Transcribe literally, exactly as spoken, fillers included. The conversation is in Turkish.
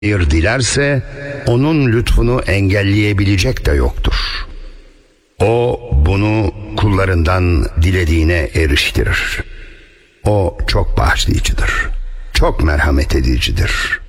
hayır dilerse onun lütfunu engelleyebilecek de yoktur. O bunu kullarından dilediğine eriştirir. O çok bağışlayıcıdır, çok merhamet edicidir.